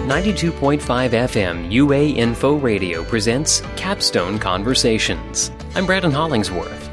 92.5 FM UA Info Radio presents Capstone Conversations. I'm Brandon Hollingsworth.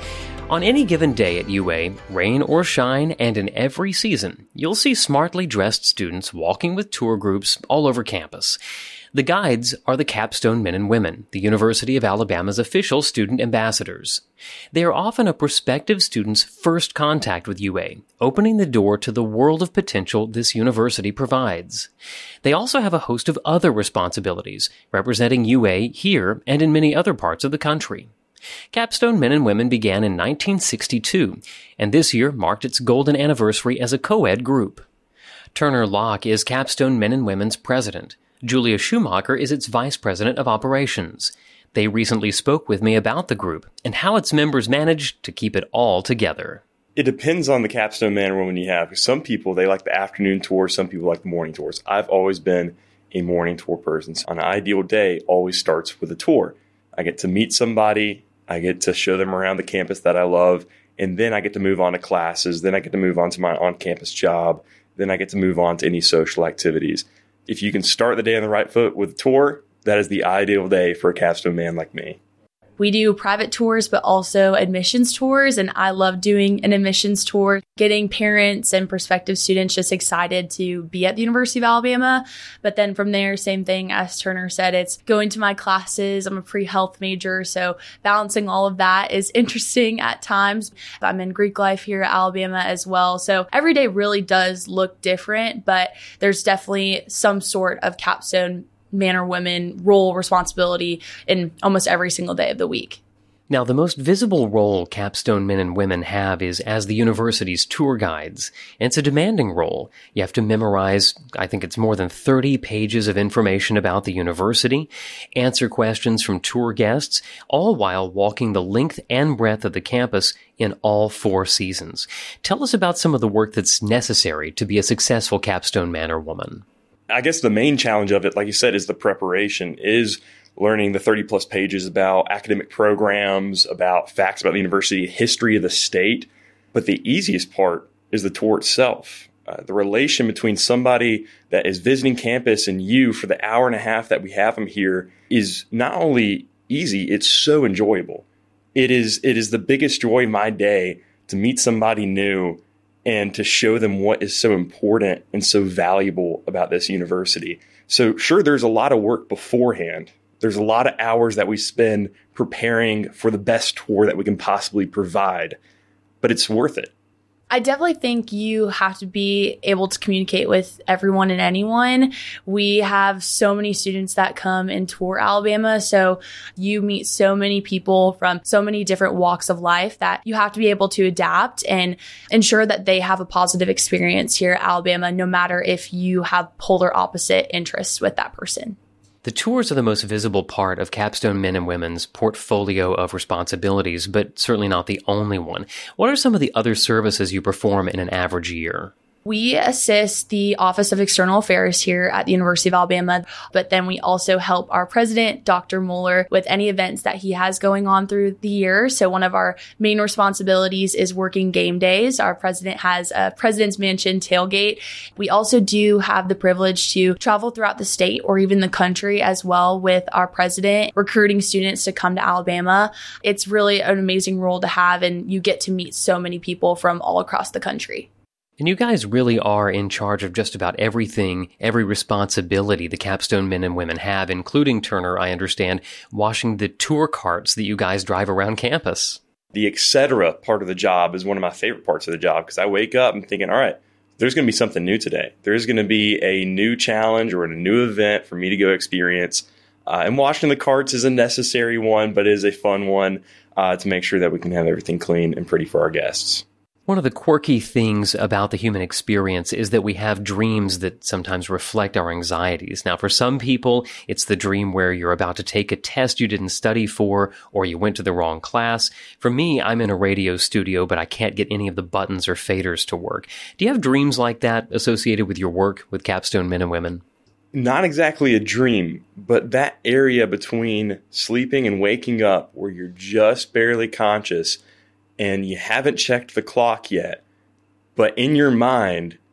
On any given day at UA, rain or shine, and in every season, you'll see smartly dressed students walking with tour groups all over campus. The guides are the Capstone men and women, the University of Alabama's official student ambassadors. They are often a prospective student's first contact with UA, opening the door to the world of potential this university provides. They also have a host of other responsibilities, representing UA here and in many other parts of the country. Capstone Men and Women began in 1962, and this year marked its golden anniversary as a co-ed group. Turner Locke is Capstone Men and Women's president. Julia Schumacher is its vice president of operations. They recently spoke with me about the group and how its members managed to keep it all together. It depends on the Capstone man or woman you have. Some people, they like the afternoon tours. Some people like the morning tours. I've always been a morning tour person. So an ideal day always starts with a tour. I get to meet somebody. I get to show them around the campus that I love. And then I get to move on to classes. Then I get to move on to my on-campus job. Then I get to move on to any social activities. If you can start the day on the right foot with a tour, that is the ideal day for a Capstone man like me. We do private tours, but also admissions tours, and I love doing an admissions tour, getting parents and prospective students just excited to be at the University of Alabama. But then from there, same thing as Turner said, it's going to my classes. I'm a pre-health major, so balancing all of that is interesting at times. I'm in Greek life here at Alabama as well, so every day really does look different, but there's definitely some sort of Capstone man or woman role responsibility in almost every single day of the week. Now, the most visible role Capstone men and women have is as the university's tour guides. And it's a demanding role. You have to memorize, I think it's more than 30 pages of information about the university, answer questions from tour guests, all while walking the length and breadth of the campus in all 4 seasons. Tell us about some of the work that's necessary to be a successful Capstone man or woman. I guess the main challenge of it, like you said, is the preparation, is learning the 30 plus pages about academic programs, about facts about the university, history of the state. But the easiest part is the tour itself. The relation between somebody that is visiting campus and you for the hour and a half that we have them here is not only easy, it's so enjoyable. It is the biggest joy of my day to meet somebody new and to show them what is so important and so valuable about this university. So sure, there's a lot of work beforehand. There's a lot of hours that we spend preparing for the best tour that we can possibly provide, but it's worth it. I definitely think you have to be able to communicate with everyone and anyone. We have so many students that come and tour Alabama, so you meet so many people from so many different walks of life that you have to be able to adapt and ensure that they have a positive experience here at Alabama, no matter if you have polar opposite interests with that person. The tours are the most visible part of Capstone Men and Women's portfolio of responsibilities, but certainly not the only one. What are some of the other services you perform in an average year? We assist the Office of External Affairs here at the University of Alabama, but then we also help our president, Dr. Mueller, with any events that he has going on through the year. So one of our main responsibilities is working game days. Our president has a President's Mansion tailgate. We also do have the privilege to travel throughout the state or even the country as well with our president, recruiting students to come to Alabama. It's really an amazing role to have, and you get to meet so many people from all across the country. And you guys really are in charge of just about everything, every responsibility the Capstone men and women have, including, Turner, I understand, washing the tour carts that you guys drive around campus. The etc. part of the job is one of my favorite parts of the job because I wake up and thinking, all right, there's going to be something new today. There's going to be a new challenge or a new event for me to go experience. And washing the carts is a necessary one, but is a fun one to make sure that we can have everything clean and pretty for our guests. One of the quirky things about the human experience is that we have dreams that sometimes reflect our anxieties. Now, for some people, it's the dream where you're about to take a test you didn't study for, or you went to the wrong class. For me, I'm in a radio studio, but I can't get any of the buttons or faders to work. Do you have dreams like that associated with your work with Capstone Men and Women? Not exactly a dream, but that area between sleeping and waking up where you're just barely conscious and you haven't checked the clock yet, but in your mind,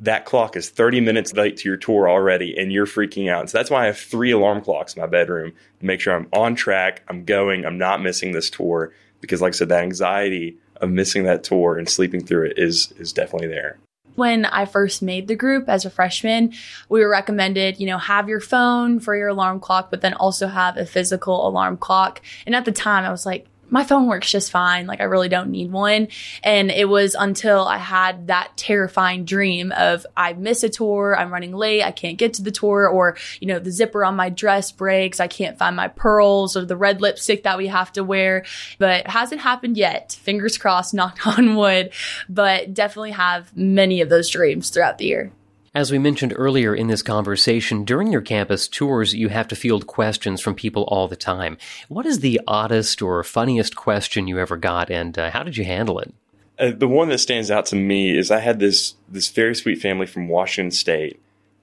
that clock is 30 minutes late to your tour already and you're freaking out. So that's why I have 3 alarm clocks in my bedroom to make sure I'm on track, I'm going, I'm not missing this tour. Because like I said, that anxiety of missing that tour and sleeping through it is definitely there. When I first made the group as a freshman, we were recommended, have your phone for your alarm clock, but then also have a physical alarm clock. And at the time I was like, my phone works just fine. Like, I really don't need one. And it was until I had that terrifying dream of I miss a tour, I'm running late, I can't get to the tour, or, the zipper on my dress breaks, I can't find my pearls, or the red lipstick that we have to wear. But it hasn't happened yet. Fingers crossed, knock on wood. But definitely have many of those dreams throughout the year. As we mentioned earlier in this conversation, during your campus tours, you have to field questions from people all the time. What is the oddest or funniest question you ever got, and how did you handle it? The one that stands out to me is I had this very sweet family from Washington State,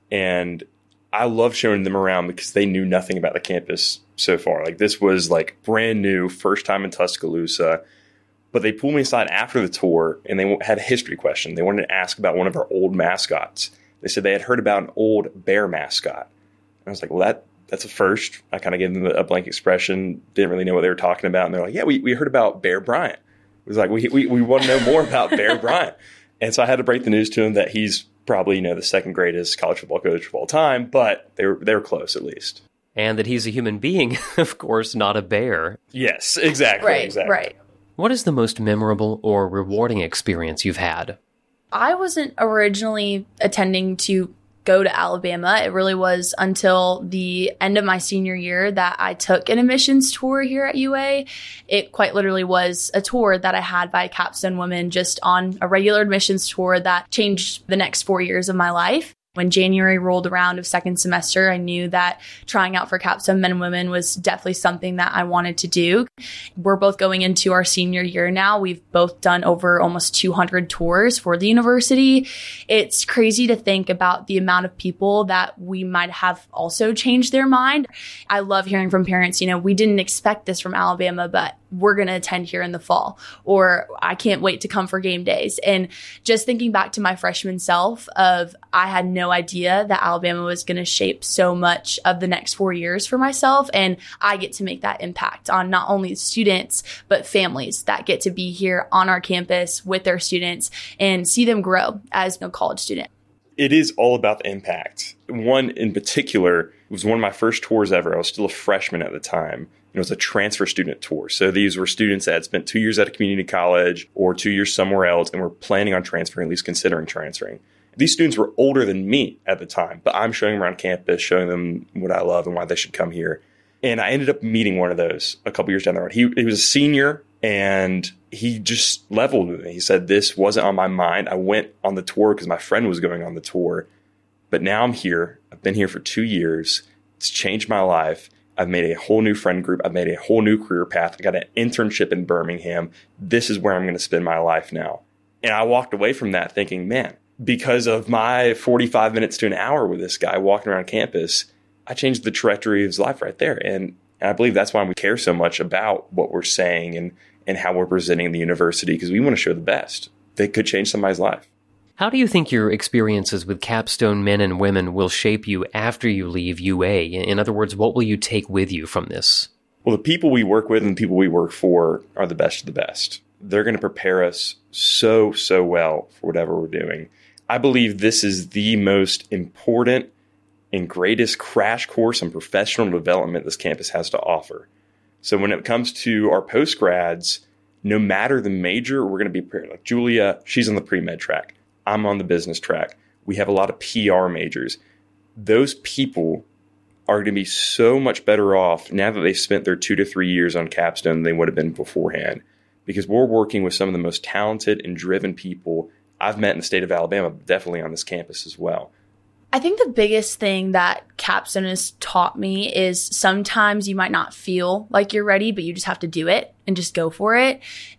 and I love showing them around because they knew nothing about the campus so far. Like, this was brand new, first time in Tuscaloosa. But they pulled me aside after the tour, and they had a history question. They wanted to ask about one of our old mascots. They said they had heard about an old bear mascot. And I was like, well, that's a first. I kind of gave them a blank expression, didn't really know what they were talking about. And they're like, yeah, we heard about Bear Bryant. It was like, we want to know more about Bear Bryant. And so I had to break the news to them that he's probably, the second greatest college football coach of all time, but they were close at least. And that he's a human being, of course, not a bear. Yes, exactly. Right, exactly. right. What is the most memorable or rewarding experience you've had? I wasn't originally intending to go to Alabama. It really was until the end of my senior year that I took an admissions tour here at UA. It quite literally was a tour that I had by Capstone Women, just on a regular admissions tour that changed the next 4 years of my life. When January rolled around of second semester, I knew that trying out for Capstone Men and Women was definitely something that I wanted to do. We're both going into our senior year now. We've both done over almost 200 tours for the university. It's crazy to think about the amount of people that we might have also changed their mind. I love hearing from parents, we didn't expect this from Alabama, but we're going to attend here in the fall, or I can't wait to come for game days. And just thinking back to my freshman self of I had no idea that Alabama was going to shape so much of the next 4 years for myself. And I get to make that impact on not only students, but families that get to be here on our campus with their students and see them grow as a college student. It is all about the impact. One in particular was one of my first tours ever. I was still a freshman at the time. It was a transfer student tour. So these were students that had spent 2 years at a community college or 2 years somewhere else and were planning on transferring, at least considering transferring. These students were older than me at the time, but I'm showing them around campus, showing them what I love and why they should come here. And I ended up meeting one of those a couple years down the road. He was a senior, and he just leveled with me. He said, this wasn't on my mind. I went on the tour because my friend was going on the tour. But now I'm here. I've been here for 2 years. It's changed my life. I've made a whole new friend group. I've made a whole new career path. I got an internship in Birmingham. This is where I'm going to spend my life now. And I walked away from that thinking, man, because of my 45 minutes to an hour with this guy walking around campus, I changed the trajectory of his life right there. And I believe that's why we care so much about what we're saying and how we're presenting the university, because we want to show the best. They could change somebody's life. How do you think your experiences with Capstone Men and Women will shape you after you leave UA? In other words, what will you take with you from this? Well, the people we work with and the people we work for are the best of the best. They're going to prepare us so well for whatever we're doing. I believe this is the most important and greatest crash course on professional development this campus has to offer. So when it comes to our postgrads, no matter the major, we're going to be prepared. Like Julia, she's on the pre-med track. I'm on the business track. We have a lot of PR majors. Those people are going to be so much better off now that they've spent their 2 to 3 years on Capstone than they would have been beforehand, because we're working with some of the most talented and driven people I've met in the state of Alabama, definitely on this campus as well. I think the biggest thing that Capstone has taught me is sometimes you might not feel like you're ready, but you just have to do it and just go for it.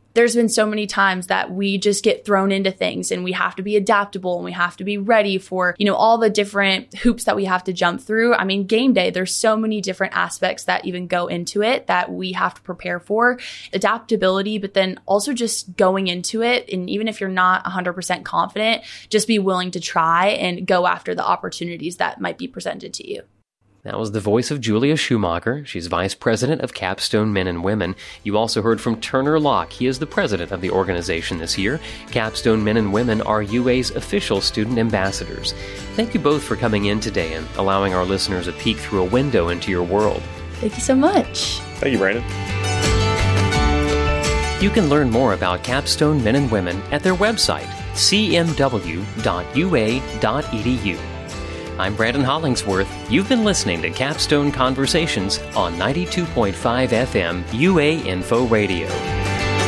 there's been so many times that we just get thrown into things and we have to be adaptable and we have to be ready for, all the different hoops that we have to jump through. I mean, game day, there's so many different aspects that even go into it that we have to prepare for. Adaptability, but then also just going into it. And even if you're not 100% confident, just be willing to try and go after the opportunities that might be presented to you. That was the voice of Julia Schumacher. She's Vice President of Capstone Men and Women. You also heard from Turner Locke. He is the president of the organization this year. Capstone Men and Women are UA's official student ambassadors. Thank you both for coming in today and allowing our listeners a peek through a window into your world. Thank you so much. Thank you, Brandon. You can learn more about Capstone Men and Women at their website, cmw.ua.edu. I'm Brandon Hollingsworth. You've been listening to Capstone Conversations on 92.5 FM UA Info Radio.